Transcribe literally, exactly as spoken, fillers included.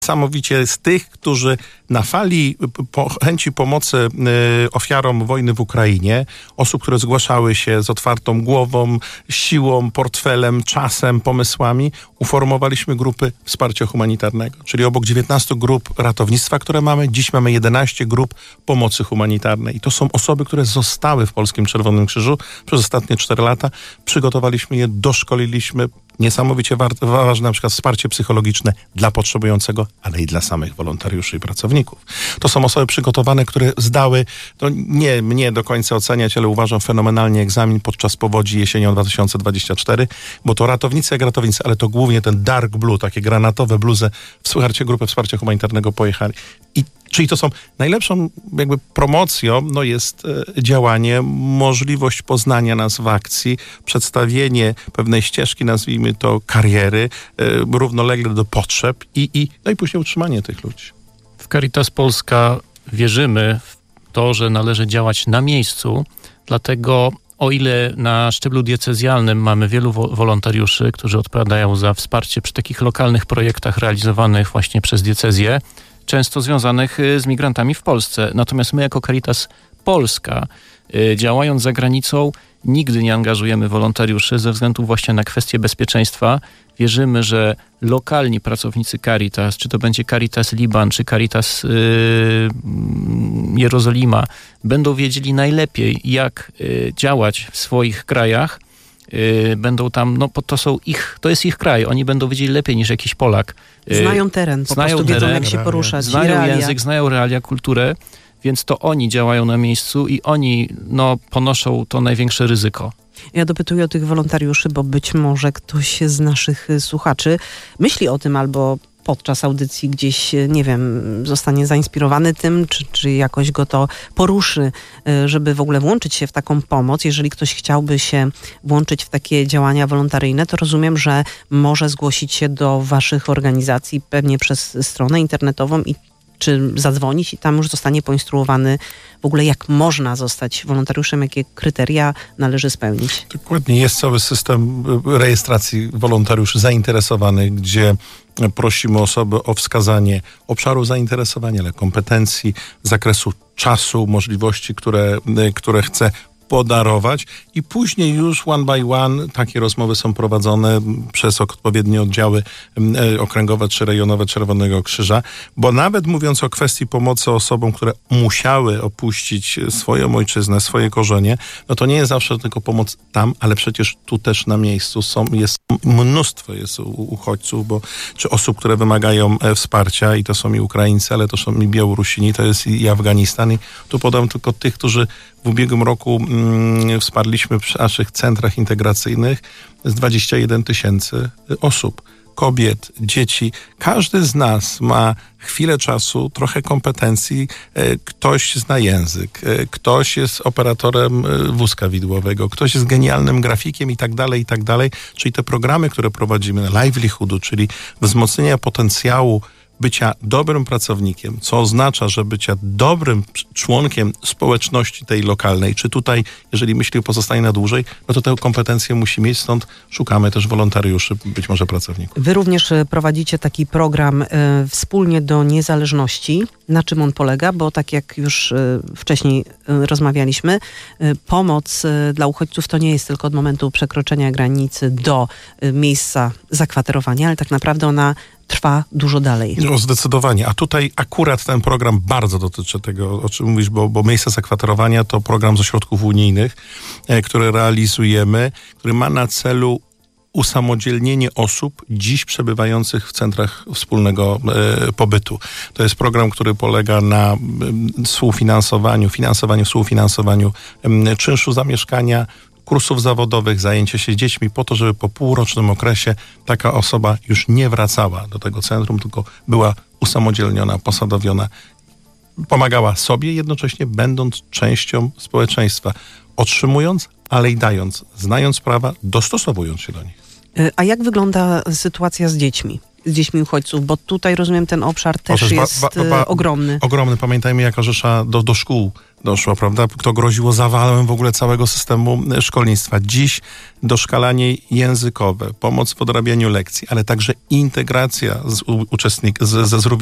Niesamowicie z tych, którzy na fali po, chęci pomocy y, ofiarom wojny w Ukrainie, osób, które zgłaszały się z otwartą głową, siłą, portfelem, czasem, pomysłami, uformowaliśmy grupy wsparcia humanitarnego. Czyli obok dziewiętnastu grup ratownictwa, które mamy, dziś mamy jedenaście grup pomocy humanitarnej. I to są osoby, które zostały w Polskim Czerwonym Krzyżu przez ostatnie cztery lata. Przygotowaliśmy je, doszkoliliśmy. Niesamowicie ważne na przykład wsparcie psychologiczne dla potrzebującego, ale i dla samych wolontariuszy i pracowników. To są osoby przygotowane, które zdały, to nie mnie do końca oceniać, ale uważam fenomenalnie egzamin podczas powodzi jesienią dwa tysiące dwudziestego czwartego, bo to ratownicy jak ratownicy, ale to głównie ten dark blue, takie granatowe bluzy w wsparcie grupy wsparcia humanitarnego pojechali. I czyli to są najlepszą jakby promocją, no jest e, działanie, możliwość poznania nas w akcji, przedstawienie pewnej ścieżki, nazwijmy to kariery, e, równolegle do potrzeb i, i, no i później utrzymanie tych ludzi. W Caritas Polska wierzymy w to, że należy działać na miejscu, dlatego o ile na szczeblu diecezjalnym mamy wielu wo- wolontariuszy, którzy odpowiadają za wsparcie przy takich lokalnych projektach realizowanych właśnie przez diecezję, często związanych z migrantami w Polsce. Natomiast my jako Caritas Polska, działając za granicą, nigdy nie angażujemy wolontariuszy ze względu właśnie na kwestie bezpieczeństwa. Wierzymy, że lokalni pracownicy Caritas, czy to będzie Caritas Liban, czy Caritas yy, Jerozolima, będą wiedzieli najlepiej, jak yy, działać w swoich krajach. Yy, będą tam, no to są ich, to jest ich kraj, oni będą wiedzieli lepiej niż jakiś Polak. Yy, znają teren, po znają prostu teren, wiedzą, jak się poruszać. znają język, znają realia, kulturę, więc to oni działają na miejscu i oni no, ponoszą to największe ryzyko. Ja dopytuję o tych wolontariuszy, bo być może ktoś z naszych słuchaczy myśli o tym albo podczas audycji gdzieś, nie wiem, zostanie zainspirowany tym, czy, czy jakoś go to poruszy, żeby w ogóle włączyć się w taką pomoc. Jeżeli ktoś chciałby się włączyć w takie działania wolontaryjne, to rozumiem, że może zgłosić się do waszych organizacji, pewnie przez stronę internetową i czy zadzwonić i tam już zostanie poinstruowany w ogóle, jak można zostać wolontariuszem, jakie kryteria należy spełnić. Dokładnie, jest cały system rejestracji wolontariuszy zainteresowanych, gdzie prosimy osoby o wskazanie obszaru zainteresowania, ale kompetencji, zakresu czasu, możliwości, które, które chce podarować i później już one by one takie rozmowy są prowadzone przez odpowiednie oddziały okręgowe czy rejonowe Czerwonego Krzyża, bo nawet mówiąc o kwestii pomocy osobom, które musiały opuścić swoją ojczyznę, swoje korzenie, no to nie jest zawsze tylko pomoc tam, ale przecież tu też na miejscu są, jest mnóstwo jest uchodźców, bo, czy osób, które wymagają wsparcia i to są i Ukraińcy, ale to są i Białorusini, to jest i Afganistan i tu podam tylko tych, którzy w ubiegłym roku mm, wsparliśmy przy naszych centrach integracyjnych z dwadzieścia jeden tysięcy osób. Kobiet, dzieci. Każdy z nas ma chwilę czasu, trochę kompetencji. E, ktoś zna język, e, ktoś jest operatorem e, wózka widłowego, ktoś jest genialnym grafikiem i tak dalej, i tak dalej. Czyli te programy, które prowadzimy na livelihoodu, czyli wzmocnienia potencjału bycia dobrym pracownikiem, co oznacza, że bycia dobrym członkiem społeczności tej lokalnej, czy tutaj, jeżeli myśli pozostanie na dłużej, no to tę kompetencję musi mieć, stąd szukamy też wolontariuszy, być może pracowników. Wy również prowadzicie taki program y, Wspólnie do Niezależności. Na czym on polega? Bo tak jak już y, wcześniej y, rozmawialiśmy, y, pomoc y, dla uchodźców to nie jest tylko od momentu przekroczenia granicy do y, miejsca zakwaterowania, ale tak naprawdę ona trwa dużo dalej. No, zdecydowanie. A tutaj akurat ten program bardzo dotyczy tego, o czym mówisz, bo, bo miejsce zakwaterowania to program ze środków unijnych, e, który realizujemy, który ma na celu usamodzielnienie osób dziś przebywających w centrach wspólnego e, pobytu. To jest program, który polega na e, współfinansowaniu, finansowaniu, współfinansowaniu e, czynszu zamieszkania, kursów zawodowych, zajęcie się dziećmi po to, żeby po półrocznym okresie taka osoba już nie wracała do tego centrum, tylko była usamodzielniona, posadowiona, pomagała sobie, jednocześnie będąc częścią społeczeństwa, otrzymując, ale i dając, znając prawa, dostosowując się do nich. A jak wygląda sytuacja z dziećmi? z dziećmi uchodźców? Bo tutaj, rozumiem, ten obszar też Otóż ba- jest ba- ba- e, ogromny. Ogromny. Pamiętajmy, jaka Rzesza do, do szkół doszła, prawda? To groziło zawałem w ogóle całego systemu szkolnictwa. Dziś doszkalanie językowe, pomoc w odrabianiu lekcji, ale także integracja z, u, uczestnik, z, ze, z